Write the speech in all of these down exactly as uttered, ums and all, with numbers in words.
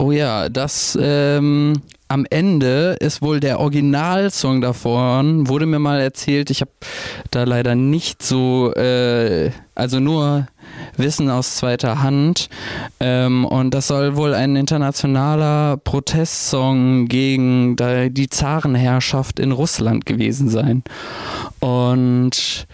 Oh ja, das ähm, am Ende ist wohl der Originalsong davon, wurde mir mal erzählt. Ich habe da leider nicht so, äh, also nur Wissen aus zweiter Hand. Ähm, und das soll wohl ein internationaler Protestsong gegen die Zarenherrschaft in Russland gewesen sein. Und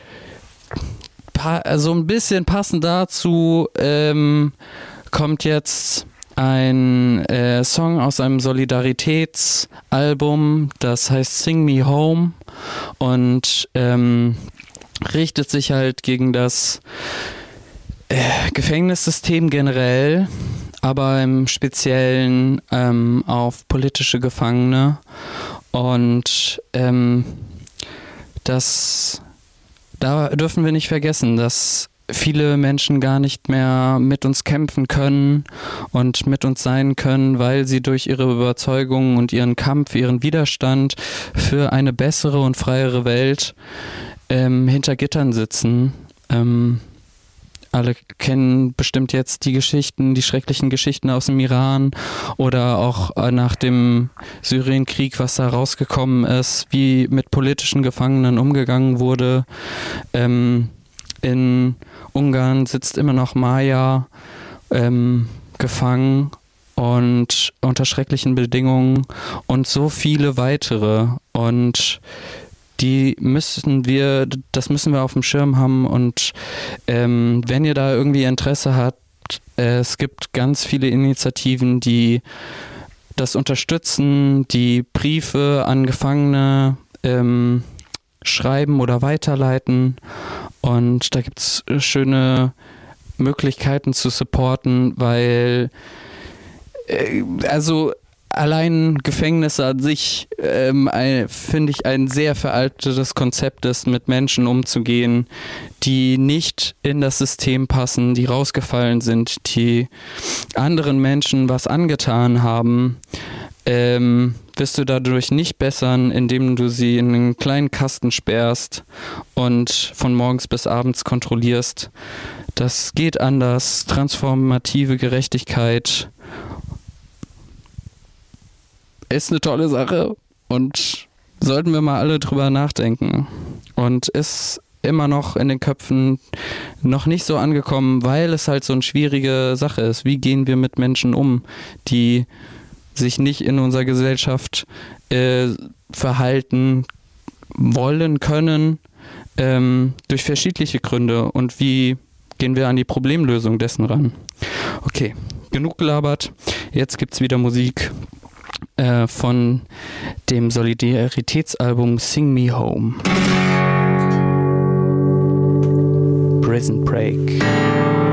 pa- so ein bisschen passend dazu ähm, kommt jetzt ein äh, Song aus einem Solidaritätsalbum, das heißt Sing Me Home und ähm, richtet sich halt gegen das äh, Gefängnissystem generell, aber im Speziellen ähm, auf politische Gefangene und ähm, das, da dürfen wir nicht vergessen, dass viele Menschen gar nicht mehr mit uns kämpfen können und mit uns sein können, weil sie durch ihre Überzeugungen und ihren Kampf, ihren Widerstand für eine bessere und freiere Welt ähm, hinter Gittern sitzen. Ähm, alle kennen bestimmt jetzt die Geschichten, die schrecklichen Geschichten aus dem Iran oder auch nach dem Syrienkrieg, was da rausgekommen ist, wie mit politischen Gefangenen umgegangen wurde. Ähm, in Ungarn sitzt immer noch Maja ähm, gefangen und unter schrecklichen Bedingungen und so viele weitere. Und die müssen wir, das müssen wir auf dem Schirm haben. Und ähm, wenn ihr da irgendwie Interesse habt, äh, es gibt ganz viele Initiativen, die das unterstützen, die Briefe an Gefangene ähm, schreiben oder weiterleiten. Und da gibt es schöne Möglichkeiten zu supporten, weil äh, also allein Gefängnisse an sich ähm, finde ich ein sehr veraltetes Konzept ist, mit Menschen umzugehen, die nicht in das System passen, die rausgefallen sind, die anderen Menschen was angetan haben. Ähm, wirst du dadurch nicht bessern, indem du sie in einen kleinen Kasten sperrst und von morgens bis abends kontrollierst. Das geht anders. Transformative Gerechtigkeit ist eine tolle Sache und sollten wir mal alle drüber nachdenken. Und ist immer noch in den Köpfen noch nicht so angekommen, weil es halt so eine schwierige Sache ist. Wie gehen wir mit Menschen um, die sich nicht in unserer Gesellschaft äh, verhalten wollen können, ähm, durch verschiedene Gründe, und wie gehen wir an die Problemlösung dessen ran. Okay, genug gelabert, jetzt gibt's wieder Musik äh, von dem Solidaritätsalbum Sing Me Home. Prison Break.